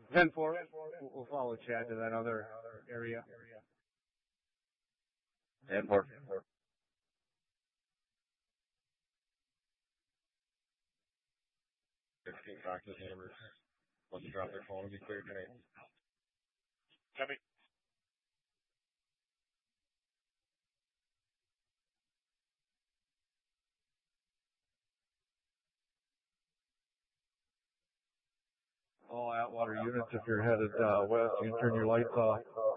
10-4. We'll follow Chad to that other area. 10-4. 16 practice numbers. Once you drop their phone, it'll be clear tonight. Copy. All Atwater units, if you're headed west, you can turn your lights off.